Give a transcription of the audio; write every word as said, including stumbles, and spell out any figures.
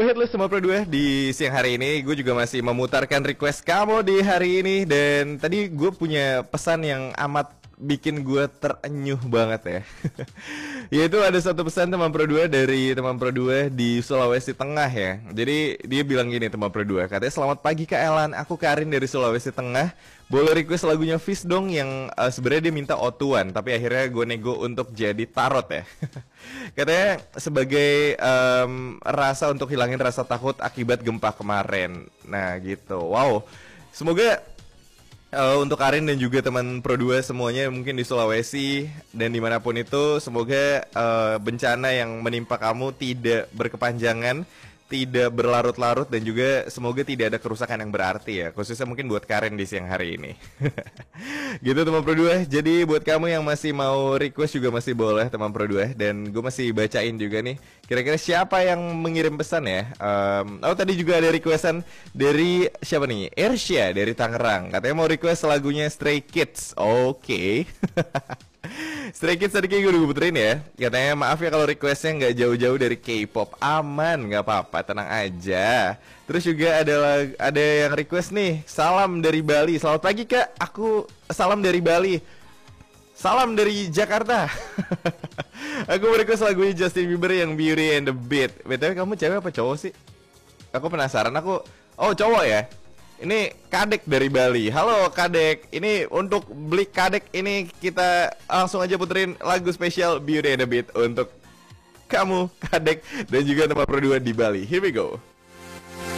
Headless sama Pro dua di siang hari ini. Gue juga masih memutarkan request kamu di hari ini. Dan tadi gue punya pesan yang amat bikin gue terenyuh banget ya. Yaitu ada satu pesan teman Pro dua dari teman Pro dua di Sulawesi Tengah ya. Jadi dia bilang gini, teman Pro dua, katanya, "Selamat pagi Kak Elan, aku Karin dari Sulawesi Tengah. Boleh request lagunya Fish dong yang uh, sebenarnya dia minta otuan, tapi akhirnya gue nego untuk jadi tarot ya." Katanya sebagai um, rasa untuk hilangin rasa takut akibat gempa kemarin. Nah gitu. Wow. Semoga Uh, untuk Karin dan juga teman Pro dua semuanya mungkin di Sulawesi dan dimanapun itu, semoga uh, bencana yang menimpa kamu tidak berkepanjangan, tidak berlarut-larut, dan juga semoga tidak ada kerusakan yang berarti ya, khususnya mungkin buat Karin di siang hari ini. Gitu teman Pro dua. Jadi buat kamu yang masih mau request juga masih boleh teman Pro dua, dan gue masih bacain juga nih kira-kira siapa yang mengirim pesan ya. um, Oh tadi juga ada requestan dari siapa nih, Ersya dari Tangerang, katanya mau request lagunya Stray Kids. Oke. Okay. Stray Kids tadi kayak gue udah puterin ya. Katanya maaf ya kalau requestnya nggak jauh-jauh dari K-pop. Aman, nggak apa-apa, tenang aja. Terus juga ada ada yang request nih, salam dari Bali. Selamat pagi Kak, aku salam dari Bali. Salam dari Jakarta. Aku request lagunya Justin Bieber yang Beauty and the Beat. B T W kamu cewek apa cowok sih? Aku penasaran. Aku oh cowok ya. Ini Kadek dari Bali. Halo Kadek. Ini untuk beli Kadek ini kita langsung aja puterin lagu spesial Beauty and the Beat untuk kamu Kadek dan juga teman Pro dua di Bali. Here we go.